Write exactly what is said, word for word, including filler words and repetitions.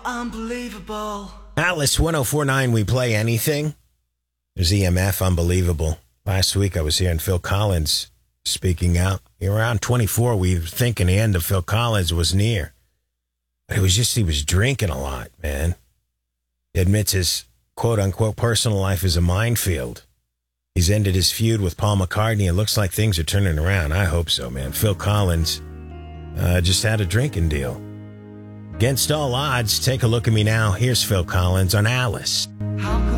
unbelievable. Atlas one oh four point nine, we play anything. There's E M F, unbelievable. Last week I was hearing Phil Collins speaking out. Around twenty-four, we were thinking the end of Phil Collins was near. But it was just he was drinking a lot, man. He admits his quote-unquote personal life is a minefield. He's ended his feud with Paul McCartney. It looks like things are turning around. I hope so, man. Phil Collins uh, just had a drinking deal. Against all odds, take a look at me now. Here's Phil Collins on Alice. How